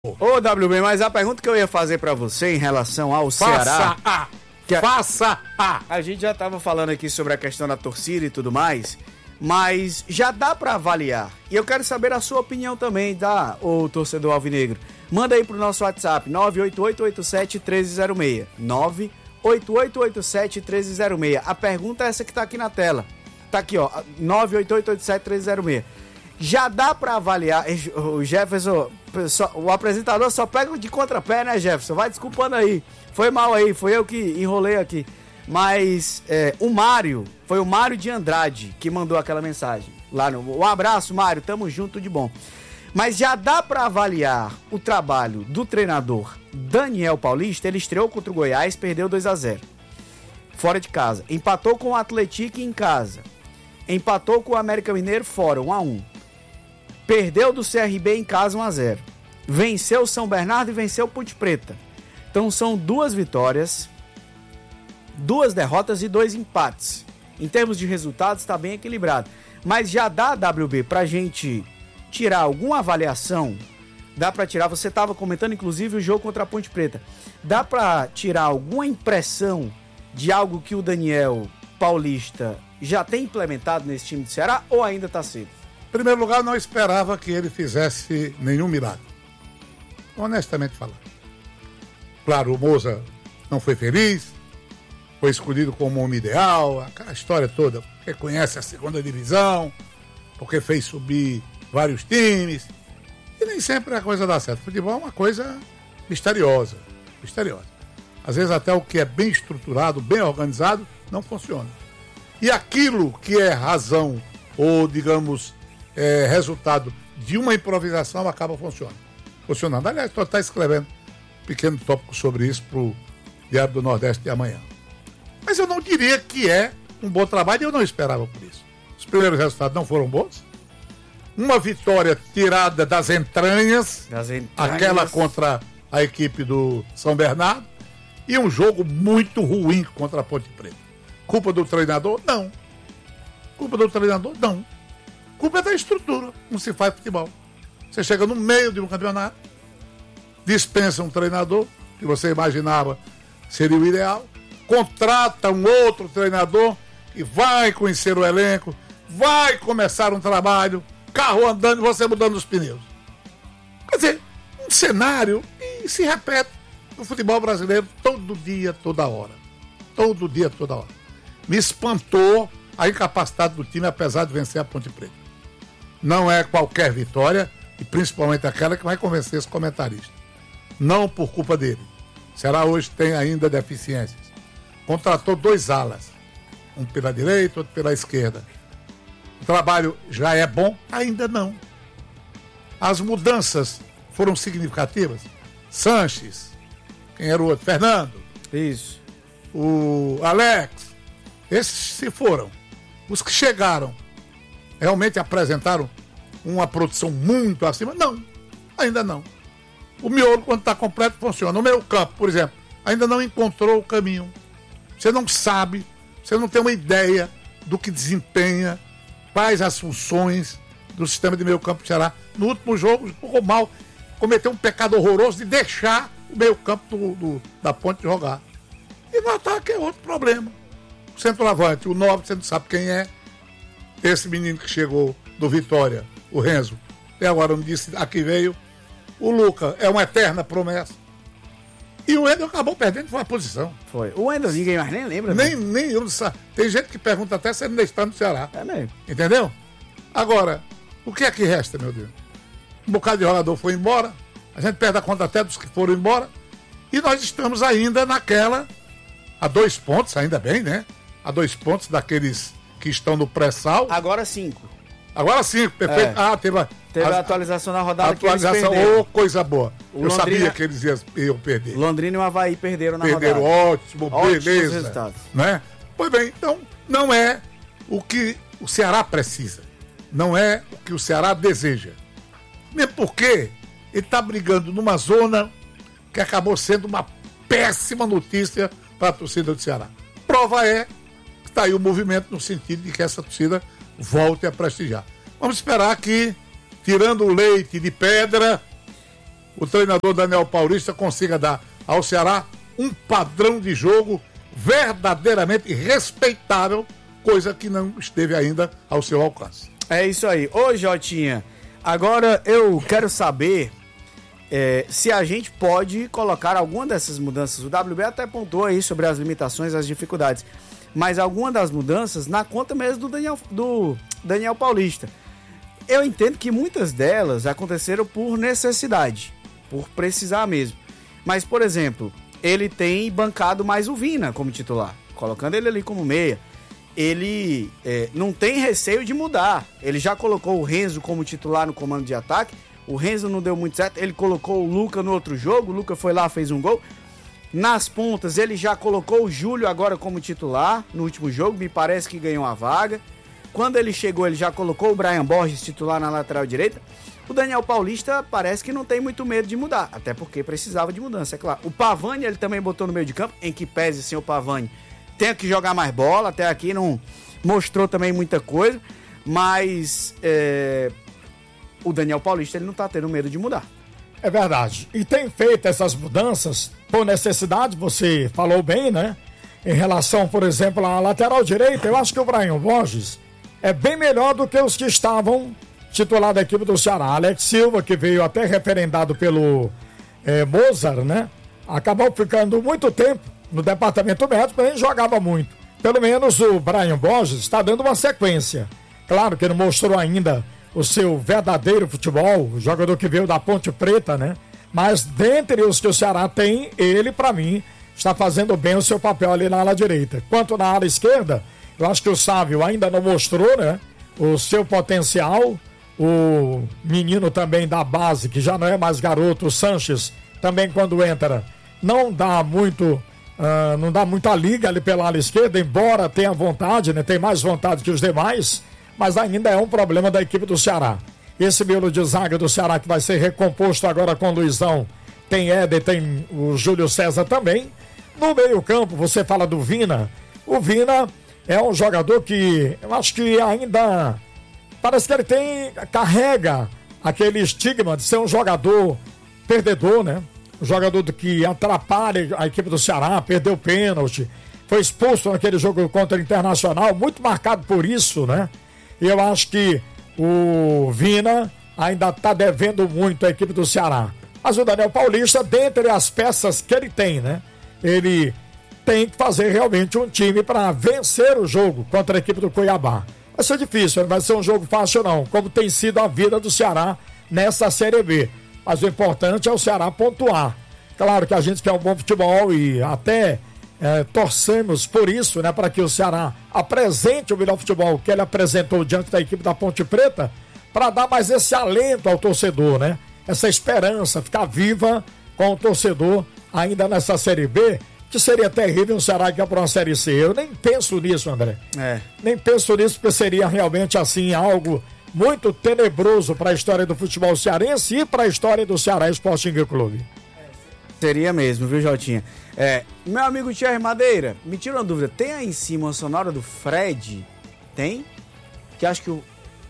Ô, WB, mas a pergunta que eu ia fazer pra você em relação ao Ceará... Faça a! A gente já tava falando aqui sobre a questão da torcida e tudo mais, mas já dá pra avaliar. E eu quero saber a sua opinião também, tá, ô torcedor alvinegro? Manda aí pro nosso WhatsApp, 98887-1306. 98887-1306. A pergunta é essa que tá aqui na tela. Tá aqui, ó, 98887-1306. Já dá pra avaliar, o Jefferson, o apresentador só pega de contrapé, né, Jefferson? Vai desculpando aí, foi mal aí, foi eu que enrolei aqui. Mas foi o Mário de Andrade que mandou aquela mensagem. Um abraço, Mário, tamo junto, de bom. Mas já dá pra avaliar o trabalho do treinador Daniel Paulista. Ele estreou contra o Goiás, perdeu 2-0, fora de casa. Empatou com o Atlético em casa. Empatou com o América Mineiro fora, 1-1. Perdeu do CRB em casa 1-0. Venceu o São Bernardo e venceu o Ponte Preta. Então são 2 vitórias, 2 derrotas e 2 empates. Em termos de resultados está bem equilibrado. Mas já dá, WB, pra gente tirar alguma avaliação? Dá pra tirar, você estava comentando inclusive o jogo contra a Ponte Preta. Dá pra tirar alguma impressão de algo que o Daniel Paulista já tem implementado nesse time do Ceará ou ainda está cedo? Em primeiro lugar, não esperava que ele fizesse nenhum milagre. Honestamente falando. Claro, o Moza não foi feliz, foi escolhido como homem ideal, aquela história toda, porque conhece a segunda divisão, porque fez subir vários times, e nem sempre a coisa dá certo. Futebol é uma coisa misteriosa. Às vezes até o que é bem estruturado, bem organizado, não funciona. E aquilo que é razão, ou digamos, resultado de uma improvisação, acaba funcionando. Aliás, estou até escrevendo um pequeno tópico sobre isso para o Diário do Nordeste de amanhã. Mas eu não diria que é um bom trabalho, eu não esperava por isso. Os primeiros resultados não foram bons. Uma vitória tirada das entranhas, aquela contra a equipe do São Bernardo, e um jogo muito ruim contra a Ponte Preta. Culpa do treinador? Não. Culpa é da estrutura, como se faz futebol. Você chega no meio de um campeonato, dispensa um treinador, que você imaginava seria o ideal, contrata um outro treinador que vai conhecer o elenco, vai começar um trabalho, carro andando e você mudando os pneus. Quer dizer, um cenário que se repete no futebol brasileiro todo dia, toda hora. Me espantou a incapacidade do time, apesar de vencer a Ponte Preta. Não é qualquer vitória, e principalmente aquela que vai convencer esse comentarista. Não por culpa dele. O Ceará hoje tem ainda deficiências. Contratou 2 alas. Um pela direita, outro pela esquerda. O trabalho já é bom? Ainda não. As mudanças foram significativas. Sanches, quem era o outro? Fernando. Isso. O Alex. Esses se foram. Os que chegaram realmente apresentaram uma produção muito acima? Não, ainda não. O miolo, quando está completo, funciona. O meio campo, por exemplo, ainda não encontrou o caminho. Você não sabe, você não tem uma ideia do que desempenha, quais as funções do sistema de meio campo do Ceará. No último jogo, jogou mal, cometeu um pecado horroroso de deixar o meio campo da Ponte jogar. E no ataque é outro problema. O centroavante, o 9, você não sabe quem é. Esse menino que chegou do Vitória, o Renzo, até agora não disse a que veio. O Luca é uma eterna promessa. E o Wendel acabou perdendo foi a posição. Foi. O Wendel ninguém mais nem lembra. Nem eu sabe. Tem gente que pergunta até se ele ainda está no Ceará. É mesmo. Entendeu? Agora, o que é que resta, meu Deus? Um bocado de jogador foi embora. A gente perde a conta até dos que foram embora. E nós estamos ainda naquela, a 2 pontos, ainda bem, né? A 2 pontos daqueles que estão no pré-sal. Agora 5. Agora 5, perfeito. Teve a atualização na rodada que eles perderam. perderam. Coisa boa. Eu Londrina, sabia que eles iam perder. Londrina e o Avaí perderam na rodada. Ótimo, Ótimos beleza. resultados. Né? Pois bem, então não é o que o Ceará precisa. Não é o que o Ceará deseja. Mesmo porque ele está brigando numa zona que acabou sendo uma péssima notícia para a torcida do Ceará. Prova é que está aí o movimento no sentido de que essa torcida volte a prestigiar. Vamos esperar que, tirando o leite de pedra, o treinador Daniel Paulista consiga dar ao Ceará um padrão de jogo verdadeiramente respeitável, coisa que não esteve ainda ao seu alcance. É isso aí. Ô, Jotinha, agora eu quero saber se a gente pode colocar alguma dessas mudanças. O WB até pontuou aí sobre as limitações, as dificuldades, mas alguma das mudanças na conta mesmo do Daniel Paulista. Eu entendo que muitas delas aconteceram por necessidade, por precisar mesmo. Mas, por exemplo, ele tem bancado mais o Vina como titular, colocando ele ali como meia. Ele não tem receio de mudar. Ele já colocou o Renzo como titular no comando de ataque. O Renzo não deu muito certo. Ele colocou o Luca no outro jogo. O Luca foi lá, fez um gol. Nas pontas, ele já colocou o Júlio agora como titular no último jogo. Me parece que ganhou a vaga. Quando ele chegou, ele já colocou o Brian Borges titular na lateral direita. O Daniel Paulista parece que não tem muito medo de mudar, até porque precisava de mudança, é claro. O Pavani ele também botou no meio de campo, em que pese sem o Pavani tem que jogar mais bola, até aqui não mostrou também muita coisa, mas o Daniel Paulista ele não tá tendo medo de mudar. É verdade, e tem feito essas mudanças por necessidade, você falou bem, né? Em relação, por exemplo, à lateral direita, eu acho que o Brian Borges é bem melhor do que os que estavam titular da equipe do Ceará. Alex Silva, que veio até referendado pelo Mozart, né? Acabou ficando muito tempo no departamento médico, nem jogava muito. Pelo menos o Brian Borges está dando uma sequência. Claro que não mostrou ainda o seu verdadeiro futebol, o jogador que veio da Ponte Preta, né? Mas dentre os que o Ceará tem, ele, para mim, está fazendo bem o seu papel ali na ala direita. Quanto na ala esquerda, eu acho que o Sávio ainda não mostrou, né? O seu potencial. O menino também da base, que já não é mais garoto, o Sanches, também quando entra, não dá muita liga ali pela ala esquerda, embora tenha vontade, né? Tem mais vontade que os demais, mas ainda é um problema da equipe do Ceará. Esse miolo de zaga do Ceará que vai ser recomposto agora com o Luizão, tem Éder, tem o Júlio César também. No meio campo, você fala do Vina. O Vina é um jogador que eu acho que ainda parece que ele carrega aquele estigma de ser um jogador perdedor, né? Um jogador que atrapalha a equipe do Ceará, perdeu pênalti, foi expulso naquele jogo contra o Internacional, muito marcado por isso, né? E eu acho que o Vina ainda está devendo muito à equipe do Ceará. Mas o Daniel Paulista, dentre as peças que ele tem, né? Ele tem que fazer realmente um time para vencer o jogo contra a equipe do Cuiabá. Vai ser difícil, não vai ser um jogo fácil não, como tem sido a vida do Ceará nessa Série B. Mas o importante é o Ceará pontuar. Claro que a gente quer um bom futebol e até torcemos por isso, né, para que o Ceará apresente o melhor futebol que ele apresentou diante da equipe da Ponte Preta, para dar mais esse alento ao torcedor, né? Essa esperança, ficar viva com o torcedor ainda nessa Série B, que seria terrível o Ceará que é para uma Série C. Eu nem penso nisso, André. Nem penso nisso, porque seria realmente assim algo muito tenebroso para a história do futebol cearense e para a história do Ceará Sporting Clube. Seria mesmo, viu, Jotinha? Meu amigo Thierry Madeira, me tira uma dúvida, tem aí em cima a sonora do Fred? Tem? Que acho que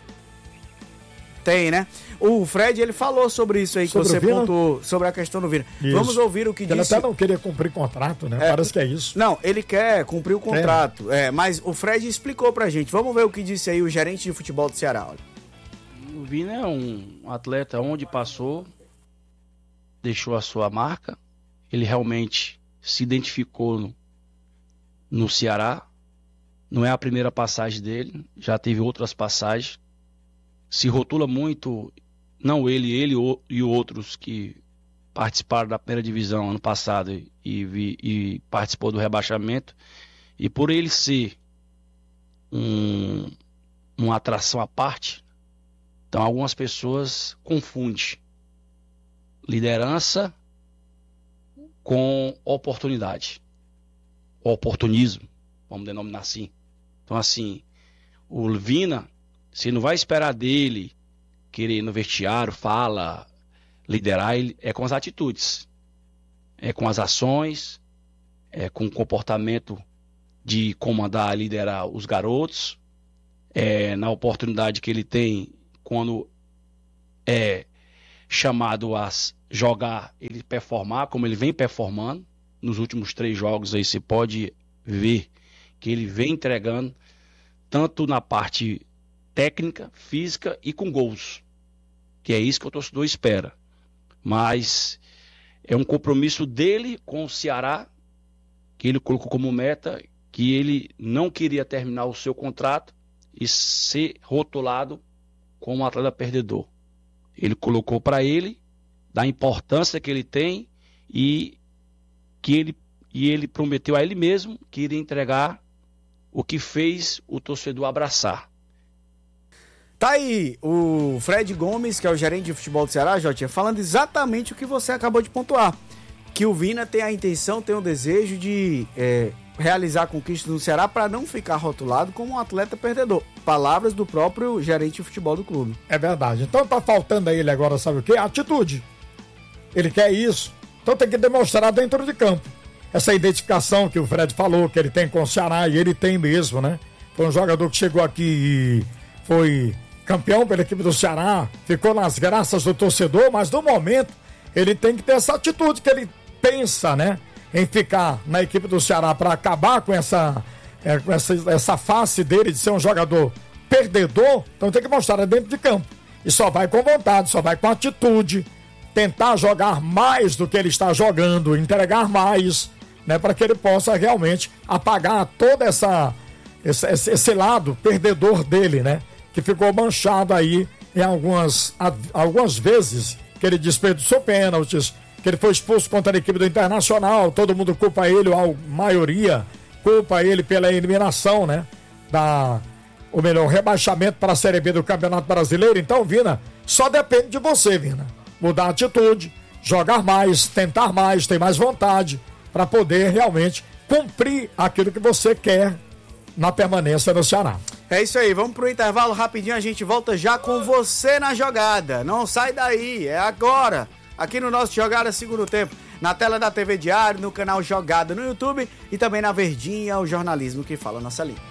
tem, né? O Fred, ele falou sobre isso aí, sobre que você pontuou, sobre a questão do Vina. Isso. Vamos ouvir o que disse. Ele até não queria cumprir contrato, né? Parece que é isso. Não, ele quer cumprir o contrato, mas o Fred explicou pra gente. Vamos ver o que disse aí o gerente de futebol do Ceará. Olha. O Vina é um atleta onde passou, deixou a sua marca. Ele realmente se identificou no Ceará. Não é a primeira passagem dele, já teve outras passagens. Se rotula muito, não ele e outros que participaram da primeira divisão ano passado e participou do rebaixamento. E por ele ser uma atração à parte, então algumas pessoas confundem liderança com oportunidade. Oportunismo, vamos denominar assim. Então assim, o Vina, você não vai esperar dele querer ir no vestiário, liderar, ele é com as atitudes, é com as ações, é com o comportamento de comandar, liderar os garotos, na oportunidade que ele tem quando é chamado a jogar, ele performar como ele vem performando. Nos últimos 3 jogos aí você pode ver que ele vem entregando, tanto na parte técnica, física e com gols. Que é isso que o torcedor espera. Mas é um compromisso dele com o Ceará, que ele colocou como meta, que ele não queria terminar o seu contrato e ser rotulado como um atleta perdedor. Ele colocou para ele, da importância que ele tem e ele prometeu a ele mesmo que iria entregar o que fez o torcedor abraçar. Tá aí o Fred Gomes, que é o gerente de futebol do Ceará, Jotinha, falando exatamente o que você acabou de pontuar. Que o Vina tem a intenção, tem o desejo de realizar conquistas no Ceará para não ficar rotulado como um atleta perdedor. Palavras do próprio gerente de futebol do clube. É verdade. Então tá faltando a ele agora, sabe o quê? Atitude. Ele quer isso. Então tem que demonstrar dentro de campo. Essa identificação que o Fred falou, que ele tem com o Ceará, e ele tem mesmo, né? Foi um jogador que chegou aqui e foi campeão pela equipe do Ceará, ficou nas graças do torcedor, mas no momento ele tem que ter essa atitude que ele pensa, né? Em ficar na equipe do Ceará para acabar com essa face dele de ser um jogador perdedor. Então tem que mostrar dentro de campo. E só vai com vontade, só vai com atitude, tentar jogar mais do que ele está jogando, entregar mais, né? Para que ele possa realmente apagar todo esse lado perdedor dele, né? Que ficou manchado aí em algumas vezes que ele desperdiçou pênaltis, que ele foi expulso contra a equipe do Internacional, todo mundo culpa ele, ou a maioria culpa ele pela eliminação, né? O rebaixamento para a Série B do Campeonato Brasileiro. Então, Vina, só depende de você, Vina. Mudar a atitude, jogar mais, tentar mais, ter mais vontade, para poder realmente cumprir aquilo que você quer na permanência no Ceará. É isso aí, vamos pro intervalo rapidinho, a gente volta já com você na jogada. Não sai daí, é agora, aqui no nosso Jogada Segundo Tempo, na tela da TV Diário, no canal Jogada no YouTube e também na Verdinha, o jornalismo que fala a nossa língua.